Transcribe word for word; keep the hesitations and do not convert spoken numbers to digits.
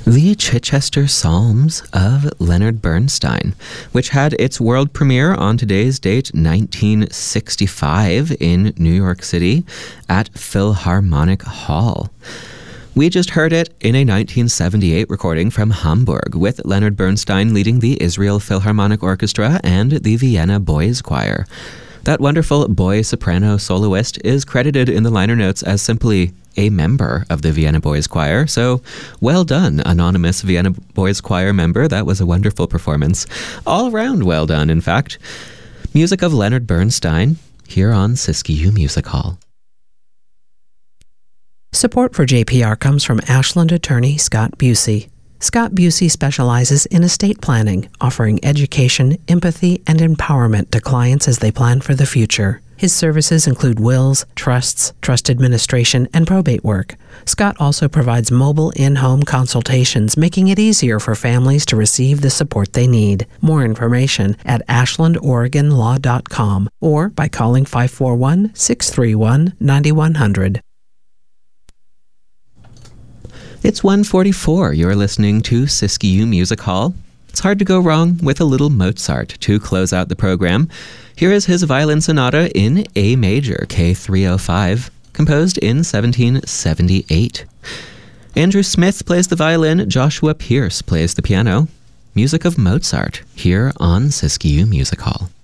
The Chichester Psalms of Leonard Bernstein, which had its world premiere on today's date, nineteen sixty-five, in New York City at Philharmonic Hall. We just heard it in a nineteen seventy-eight recording from Hamburg, with Leonard Bernstein leading the Israel Philharmonic Orchestra and the Vienna Boys Choir. That wonderful boy soprano soloist is credited in the liner notes as simply a member of the Vienna Boys Choir, so well done, anonymous Vienna Boys Choir member. That was a wonderful performance. All around well done, in fact. Music of Leonard Bernstein, here on Siskiyou Music Hall. Support for J P R comes from Ashland attorney Scott Busey. Scott Busey specializes in estate planning, offering education, empathy, and empowerment to clients as they plan for the future. His services include wills, trusts, trust administration, and probate work. Scott also provides mobile in-home consultations, making it easier for families to receive the support they need. More information at ashland oregon law dot com or by calling five four one, six three one, nine one zero zero. It's one forty-four. You're listening to Siskiyou Music Hall. It's hard to go wrong with a little Mozart to close out the program. Here is his violin sonata in A major, K three oh five, composed in seventeen seventy-eight. Andrew Smith plays the violin, Joshua Pierce plays the piano. Music of Mozart, here on Siskiyou Music Hall.